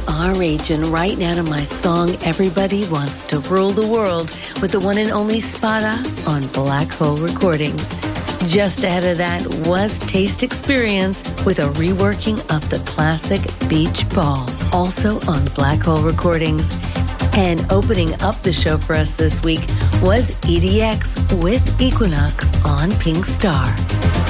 are raging right now to my song Everybody Wants to Rule the World with the one and only Spada on Black Hole Recordings. Just ahead of that was Taste Experience with a reworking of the classic Beach Ball, also on Black Hole Recordings. And opening up the show for us this week was EDX with Equinox on Pink Star.